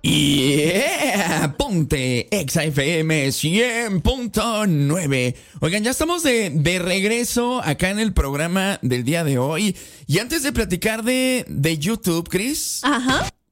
Yeah, ponte Exa FM 100.9. Oigan, ya estamos de regreso acá en el programa del día de hoy. Y antes de platicar de YouTube, Chris. Ajá.